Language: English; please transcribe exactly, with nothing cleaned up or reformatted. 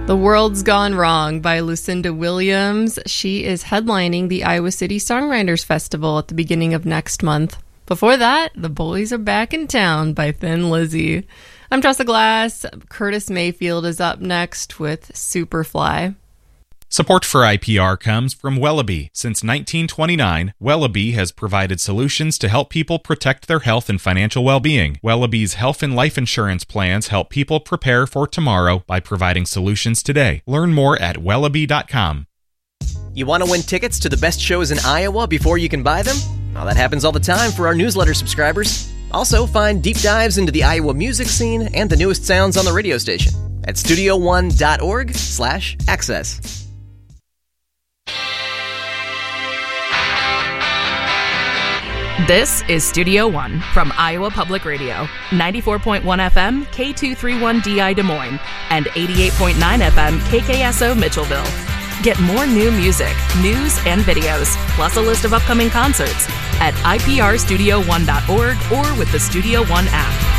The World's Gone Wrong by Lucinda Williams. She is headlining the Iowa City Songwriters Festival at the beginning of next month. Before that, The Boys Are Back in Town by Thin Lizzy. I'm Tressa Glass. Curtis Mayfield is up next with Superfly. Support for I P R comes from Wellaby. Since nineteen twenty-nine, Wellaby has provided solutions to help people protect their health and financial well-being. Wellaby's health and life insurance plans help people prepare for tomorrow by providing solutions today. Learn more at wellaby dot com. You want to win tickets to the best shows in Iowa before you can buy them? Well, that happens all the time for our newsletter subscribers. Also, find deep dives into the Iowa music scene and the newest sounds on the radio station at studio one dot org slash access. This is Studio One from Iowa Public Radio, ninety-four point one F M, K two thirty-one D I Des Moines, and eighty-eight point nine F M, K K S O Mitchellville. Get more new music, news, and videos, plus a list of upcoming concerts at I P R studio one dot org or with the Studio One app.